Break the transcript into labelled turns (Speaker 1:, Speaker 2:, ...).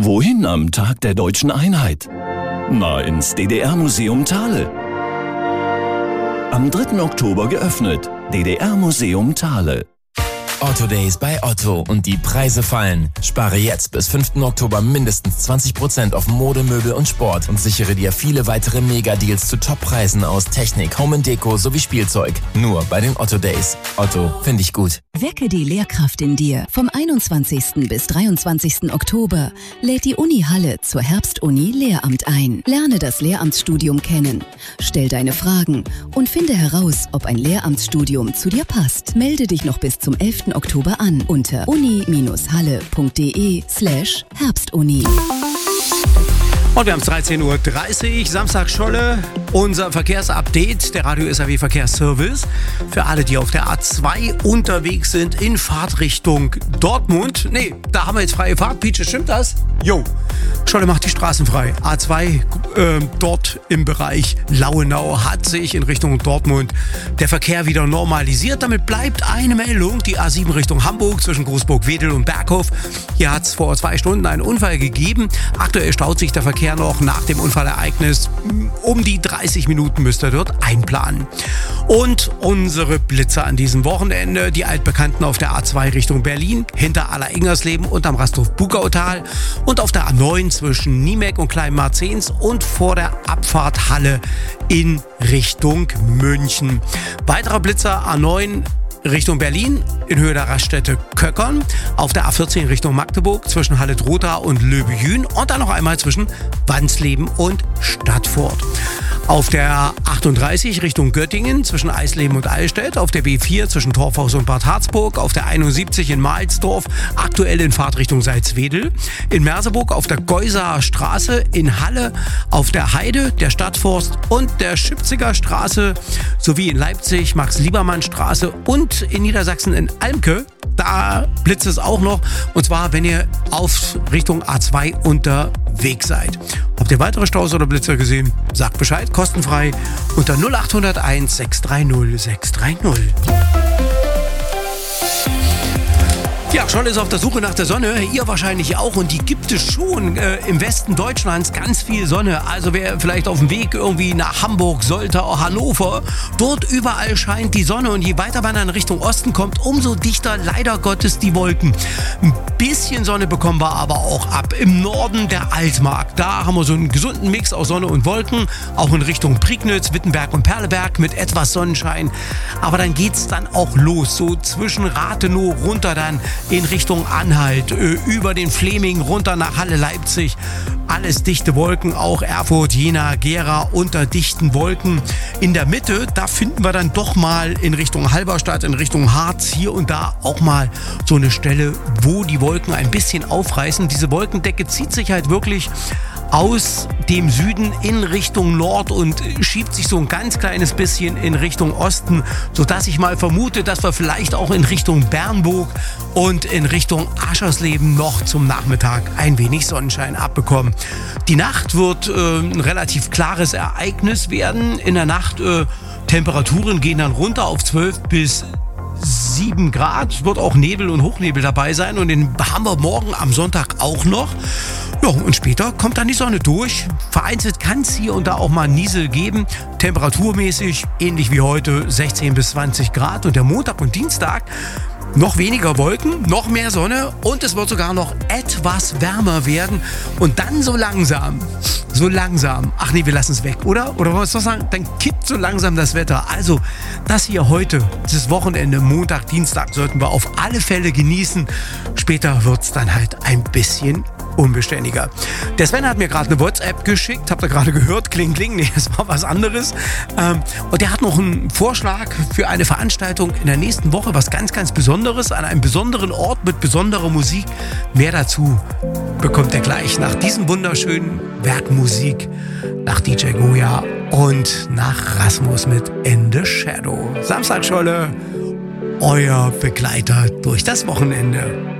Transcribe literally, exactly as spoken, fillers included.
Speaker 1: Wohin am Tag der Deutschen Einheit? Na, ins D D R-Museum Thale. Am dritten Oktober geöffnet. D D R-Museum Thale.
Speaker 2: Otto Days bei Otto und die Preise fallen. Spare jetzt bis fünften Oktober mindestens zwanzig Prozent auf Mode, Möbel und Sport und sichere dir viele weitere Mega-Deals zu Top-Preisen aus Technik, Home and Deko sowie Spielzeug. Nur bei den Otto Days. Otto, finde ich gut.
Speaker 3: Wecke die Lehrkraft in dir. Vom einundzwanzigsten bis dreiundzwanzigsten Oktober lädt die Uni Halle zur Herbstuni Lehramt ein. Lerne das Lehramtsstudium kennen. Stell deine Fragen und finde heraus, ob ein Lehramtsstudium zu dir passt. Melde dich noch bis zum elften Oktober an unter uni-halle.de slash Herbstuni.
Speaker 4: Und wir haben es dreizehn Uhr dreißig, Samstag Scholle, unser Verkehrsupdate, der Radio S R W Verkehrsservice. Für alle, die auf der A zwei unterwegs sind, in Fahrtrichtung Dortmund. Nee, da haben wir jetzt freie Fahrt. Peach, stimmt das? Jo. Scholle macht die Straßen frei. A zwei, äh, dort im Bereich Lauenau hat sich in Richtung Dortmund der Verkehr wieder normalisiert. Damit bleibt eine Meldung, die A sieben Richtung Hamburg zwischen Großburg-Wedel und Berghof. Hier hat es vor zwei Stunden einen Unfall gegeben. Aktuell staut sich der Verkehr noch nach dem Unfallereignis. Um die dreißig Minuten müsst ihr dort einplanen. Und unsere Blitzer an diesem Wochenende, die altbekannten auf der A zwei Richtung Berlin, hinter Aller-Ingersleben und am Rasthof-Bugautal und auf der A neun zwischen Niemek und Kleinmarzens und vor der Abfahrt Halle in Richtung München. Weiterer Blitzer A neun Richtung Berlin in Höhe der Raststätte Köckern, auf der A vierzehn Richtung Magdeburg zwischen Halle-Trotha und Löbejün und dann noch einmal zwischen Wansleben und Stadtfurt. Auf der achtunddreißig Richtung Göttingen zwischen Eisleben und Allstedt, auf der B vier zwischen Torfhaus und Bad Harzburg, auf der einundsiebzig in Mahlsdorf, aktuell in Fahrtrichtung Salzwedel, in Merseburg auf der Geusaer Straße, in Halle auf der Heide, der Stadtforst und der Schipziger Straße sowie in Leipzig Max-Liebermann-Straße und in Niedersachsen in Almke. Da blitzt es auch noch, und zwar, wenn ihr auf Richtung A zwei unterwegs seid. Habt ihr weitere Staus oder Blitzer gesehen? Sagt Bescheid, kostenfrei unter null acht null eins sechs drei null sechs drei null. Ja, Scholle ist auf der Suche nach der Sonne, ihr wahrscheinlich auch, und die gibt es schon äh, im Westen Deutschlands, ganz viel Sonne. Also wer vielleicht auf dem Weg irgendwie nach Hamburg, Soltau, Hannover, dort überall scheint die Sonne, und je weiter man in Richtung Osten kommt, umso dichter leider Gottes die Wolken. Ein bisschen Sonne bekommen wir aber auch ab. Im Norden der Altmark, da haben wir so einen gesunden Mix aus Sonne und Wolken, auch in Richtung Prignitz, Wittenberg und Perleberg mit etwas Sonnenschein. Aber dann geht's dann auch los, so zwischen Rathenow runter dann in Richtung Anhalt, über den Fleming runter nach Halle, Leipzig. Alles dichte Wolken, auch Erfurt, Jena, Gera unter dichten Wolken. In der Mitte, da finden wir dann doch mal in Richtung Halberstadt, in Richtung Harz, hier und da auch mal so eine Stelle, wo die Wolken ein bisschen aufreißen. Diese Wolkendecke zieht sich halt wirklich aus dem Süden in Richtung Nord und schiebt sich so ein ganz kleines bisschen in Richtung Osten, sodass ich mal vermute, dass wir vielleicht auch in Richtung Bernburg und in Richtung Aschersleben noch zum Nachmittag ein wenig Sonnenschein abbekommen. Die Nacht wird äh, ein relativ klares Ereignis werden. In der Nacht äh, Temperaturen gehen dann runter auf zwölf bis sieben Grad. Es wird auch Nebel und Hochnebel dabei sein, und den haben wir morgen am Sonntag auch noch. Ja, und später kommt dann die Sonne durch. Vereinzelt kann es hier und da auch mal Niesel geben. Temperaturmäßig ähnlich wie heute sechzehn bis zwanzig Grad. Und der Montag und Dienstag noch weniger Wolken, noch mehr Sonne, und es wird sogar noch etwas wärmer werden. Und dann so langsam, so langsam, ach nee, wir lassen es weg, oder? Oder wollen wir es doch sagen? Dann kippt so langsam das Wetter. Also das hier heute, das Wochenende, Montag, Dienstag, sollten wir auf alle Fälle genießen. Später wird es dann halt ein bisschen unbeständiger. Der Sven hat mir gerade eine WhatsApp geschickt, habt ihr gerade gehört, kling, kling, nee, das war was anderes. Ähm, und der hat noch einen Vorschlag für eine Veranstaltung in der nächsten Woche, was ganz, ganz Besonderes, an einem besonderen Ort mit besonderer Musik. Mehr dazu bekommt er gleich nach diesem wunderschönen Werk Musik, nach D J Goya und nach Rasmus mit In the Shadow. Samstag Scholle, euer Begleiter durch das Wochenende.